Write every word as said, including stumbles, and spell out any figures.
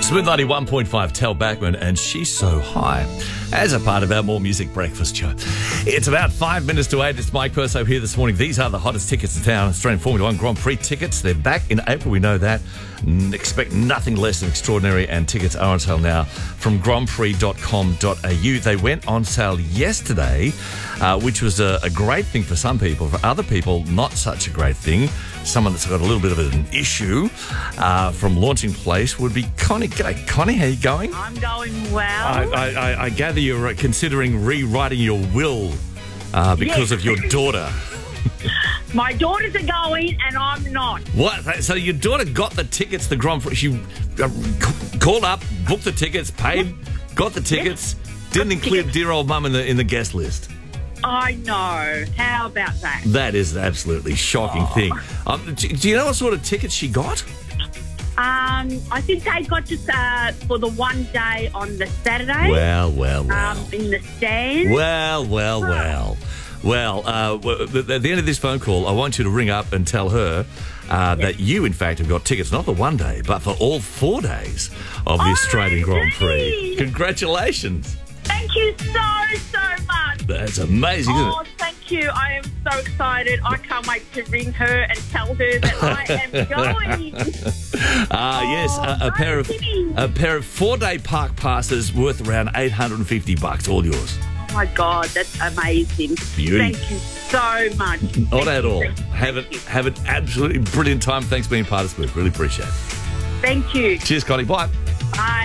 Smooth ninety-one point five, Tel Backman, and She's So High, as a part of our More Music Breakfast show. It's about five minutes to eight. It's Mike Perso here this morning. These are the hottest tickets in town. Australian Formula One Grand Prix tickets. They're back in April. We know that. N- expect nothing less than extraordinary, and tickets are on sale now from grand prix dot com dot a u. They went on sale yesterday, uh, which was a, a great thing for some people. For other people, not such a great thing. Someone that's got a little bit of an issue uh, from Launching Place would be Connie. G'day, Connie. How you going? I'm going well. I, I, I gather you're uh, considering rewriting your will uh, because Yes. of your daughter. My daughters are going and I'm not. What? So your daughter got the tickets, the Grand Prix. She uh, c- called up, booked the tickets, paid, got the tickets, didn't Got the include tickets. dear old mum in the in the guest list. I know. How about that? That is an absolutely shocking thing. Um, do, do you know what sort of tickets she got? Um, I think they got to uh, for the one day on the Saturday. Well, well, well. Um, in the stand. Well, well, well. Well, uh, w- at the end of this phone call, I want you to ring up and tell her uh, that you, in fact, have got tickets, not for one day, but for all four days of the Oh, Australian Grand Prix. really? Congratulations. Thank you so, so much. That's amazing, isn't Oh, it? thank you. I am so excited. I can't wait to ring her and tell her that I am going. Ah, yes, a, a pair of kidding. a pair of four-day park passes worth around eight hundred fifty bucks, all yours. Oh, my God. That's amazing. Beauty. Thank you so much. Not Thank at you, all. thank you, Have it. thank you. Have an absolutely brilliant time. Thanks for being part of Smooth. Really appreciate it. Thank you. Cheers, Connie. Bye. Bye.